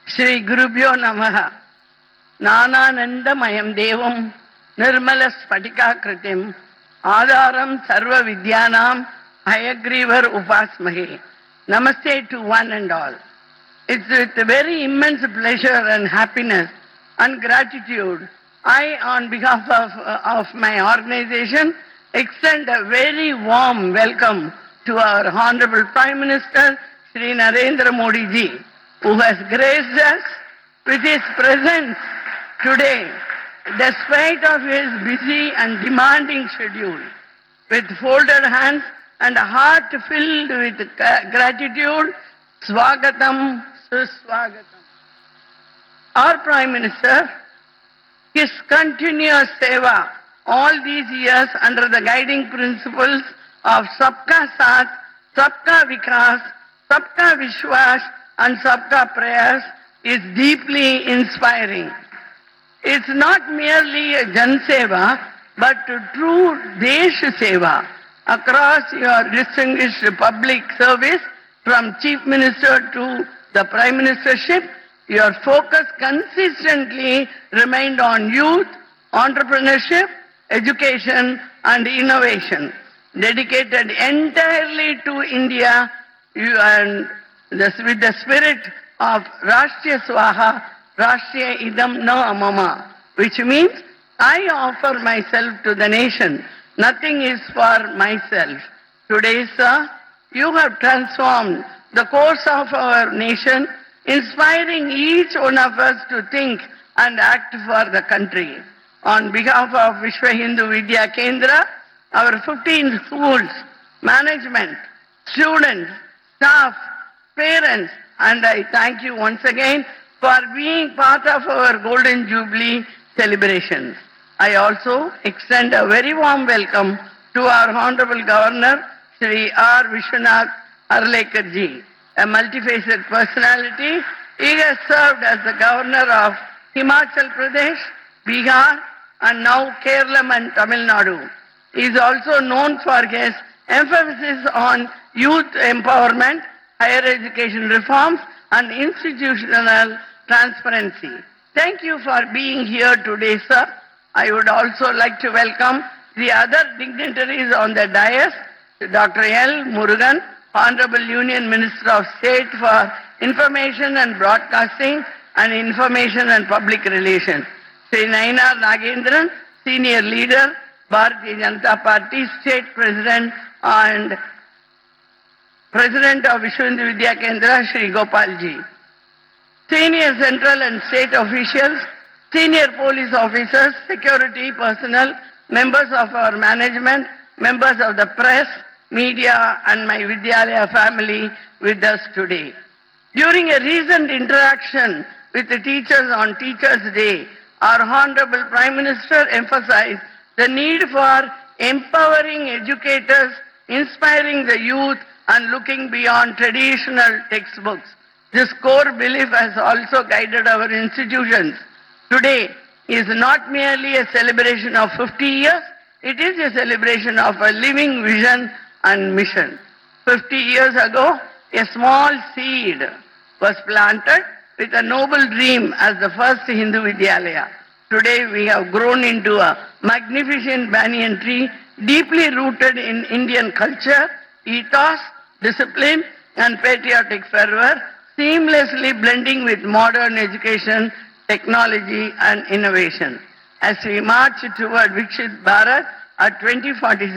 Shri Gurubhyo Namaha. Nananandamayam Devam Nirmala Spatika Kritim Adaram Sarva Vidyanam Hayagrivar Upasmahe. Namaste to one and all. It's with a very immense pleasure and happiness and gratitude I, on behalf of my organization, extend a very warm welcome to our Honorable Prime Minister, Shri Narendra Modi ji, who has graced us with his presence today, despite of his busy and demanding schedule. With folded hands and a heart filled with gratitude, Swagatam, Suswagatam. Our Prime Minister, his continuous seva all these years under the guiding principles of Sabka Saath, Sabka Vikas, Sabka Vishwas and Sabka Prayas is deeply inspiring. It's not merely a Jan Seva, but true Desh Seva across your distinguished public service from Chief Minister to the Prime Ministership. Your focus consistently remained on youth, entrepreneurship, education and innovation. Dedicated entirely to India and with the spirit of Rashtriya Swaha, Rashtriya Idam Na Mama, which means I offer myself to the nation. Nothing is for myself. Today, sir, you have transformed the course of our nation, inspiring each one of us to think and act for the country. On behalf of Vishwa Hindu Vidya Kendra, our 15 schools, management, students, staff, parents, and I thank you once again for being part of our Golden Jubilee celebrations. I also extend a very warm welcome to our Honorable Governor, Shri R. Vishwanath Arlekar ji, a multifaceted personality. He has served as the Governor of Himachal Pradesh, Bihar, and now Kerala and Tamil Nadu. He is also known for his emphasis on youth empowerment, higher education reforms, and institutional transparency. Thank you for being here today, sir. I would also like to welcome the other dignitaries on the dais, Dr. L. Murugan, Honorable Union Minister of State for Information and Broadcasting and Information and Public Relations, Sri Nainar Nagendran, Senior Leader, Bharatiya Janata Party, State President and President of Vishwa Hindu Vidya Kendra, Shri Gopalji. Senior central and state officials, senior police officers, security personnel, members of our management, members of the press, media and my Vidyalaya family with us today. During a recent interaction with the teachers on Teachers' Day, our Honorable Prime Minister emphasized the need for empowering educators, inspiring the youth and looking beyond traditional textbooks. This core belief has also guided our institutions. Today is not merely a celebration of 50 years, it is a celebration of a living vision and mission. 50 years ago, a small seed was planted with a noble dream as the first Hindu Vidyalaya. Today we have grown into a magnificent banyan tree deeply rooted in Indian culture, ethos, discipline and patriotic fervor, seamlessly blending with modern education, technology and innovation. As we march toward Viksit Bharat at 2047,